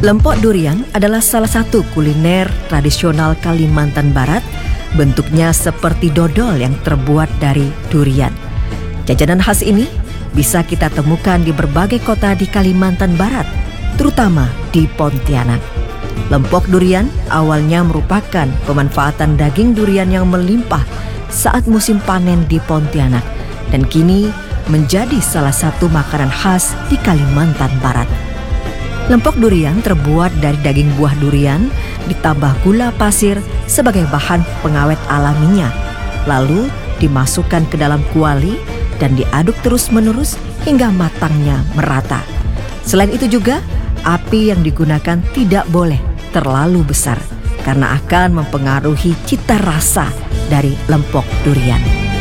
Lempok durian adalah salah satu kuliner tradisional Kalimantan Barat. Bentuknya seperti dodol yang terbuat dari durian. Jajanan khas ini bisa kita temukan di berbagai kota di Kalimantan Barat, terutama di Pontianak. Lempok durian awalnya merupakan pemanfaatan daging durian yang melimpah saat musim panen di Pontianak, dan kini menjadi salah satu makanan khas di Kalimantan Barat. Lempok durian terbuat dari daging buah durian ditambah gula pasir sebagai bahan pengawet alaminya, lalu dimasukkan ke dalam kuali dan diaduk terus-menerus hingga matangnya merata. Selain itu juga, api yang digunakan tidak boleh terlalu besar karena akan mempengaruhi cita rasa dari lempok durian.